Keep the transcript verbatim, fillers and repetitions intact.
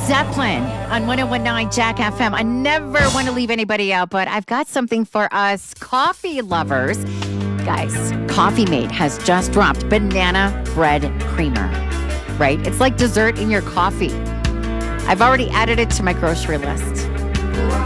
Zeppelin on one oh one point nine Jack F M. I never want to leave anybody out, but I've got something for us coffee lovers. Guys, Coffee Mate has just dropped banana bread creamer, right? It's like dessert in your coffee. I've already added it to my grocery list.